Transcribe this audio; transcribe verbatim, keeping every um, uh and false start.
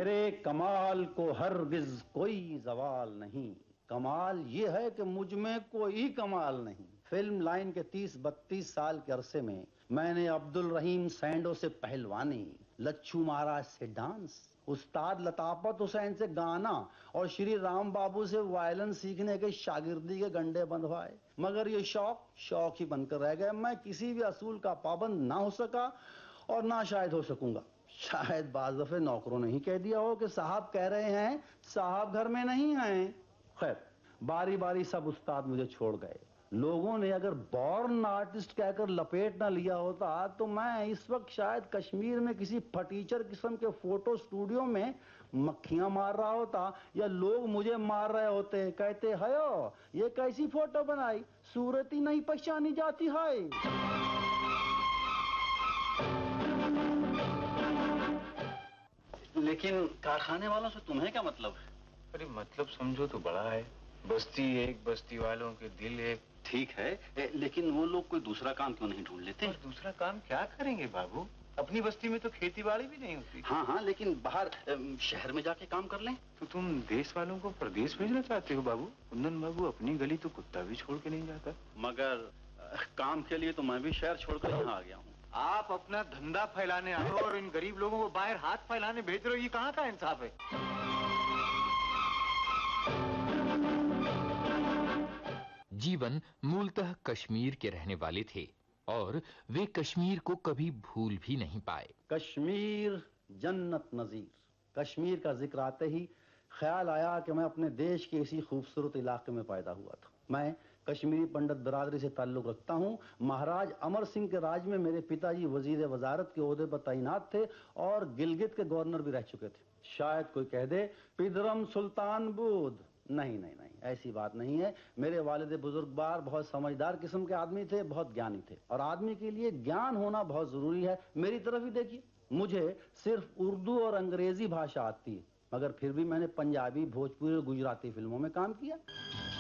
मेरे कमाल को हरगिज कोई जवाल नहीं, कमाल ये है कि मुझ में कोई कमाल नहीं। फिल्म लाइन के तीस बत्तीस साल के अरसे में मैंने अब्दुल रहीम सैंडो से पहलवानी, लच्छू महाराज से डांस, उस्ताद लताफत हुसैन से गाना और श्री राम बाबू से वायलिन सीखने के शागिर्दी के गंडे बंधवाए, मगर ये शौक शौक ही बनकर रह गए। मैं किसी भी असूल का पाबंद ना हो सका और ना शायद हो सकूंगा। शायद बाज़ दफे नौकरों ने ही कह दिया हो कि साहब कह रहे हैं, साहब घर में नहीं हैं। खैर, बारी बारी सब उस्ताद मुझे छोड़ गए। लोगों ने अगर बॉर्न आर्टिस्ट कहकर लपेट ना लिया होता तो मैं इस वक्त शायद कश्मीर में किसी फटीचर किस्म के फोटो स्टूडियो में मक्खियां मार रहा होता, या लोग मुझे मार रहे होते, कहते हयो ये कैसी फोटो बनाई, सूरत ही नहीं पहचानी जाती है। लेकिन कारखाने वालों से तुम्हें क्या मतलब है? अरे मतलब समझो तो बड़ा है, बस्ती एक, बस्ती वालों के दिल एक। ठीक है, लेकिन वो लोग कोई दूसरा काम क्यों नहीं ढूंढ लेते? और दूसरा काम क्या करेंगे बाबू, अपनी बस्ती में तो खेती बाड़ी भी नहीं होती। हाँ हाँ, लेकिन बाहर शहर में जाके काम कर लें। तो तुम देश वालों को प्रदेश भेजना चाहते हो बाबू? कुंदन बाबू, अपनी गली तो कुत्ता भी छोड़ के नहीं जाता। मगर काम के लिए तो मैं भी शहर छोड़कर यहाँ आ गया हूँ। आप अपना धंधा फैलाने आए हो और इन गरीब लोगों को बाहर हाथ फैलाने भेज रहे हो, ये कहाँ का इंसाफ है? जीवन मूलतः कश्मीर के रहने वाले थे और वे कश्मीर को कभी भूल भी नहीं पाए। कश्मीर जन्नत नजीर। कश्मीर का जिक्र आते ही ख्याल आया कि मैं अपने देश के इसी खूबसूरत इलाके में पैदा हुआ था। मैं कश्मीरी पंडित बिरादरी से ताल्लुक रखता हूँ। महाराज अमर सिंह के राज में मेरे पिताजी वजीर वजारत के ओहदे पर तैनात थे और गिलगित के गवर्नर भी रह चुके थे। शायद कोई कह दे पिदरम सुल्तान बुद्ध। नहीं नहीं नहीं, ऐसी बात नहीं है। मेरे वालिद बुजुर्गवार बहुत समझदार किस्म के आदमी थे, बहुत ज्ञानी थे, और आदमी के लिए ज्ञान होना बहुत जरूरी है। मेरी तरफ ही देखिए, मुझे सिर्फ उर्दू और अंग्रेजी भाषा आती है, मगर फिर भी मैंने पंजाबी, भोजपुरी और गुजराती फिल्मों में काम किया।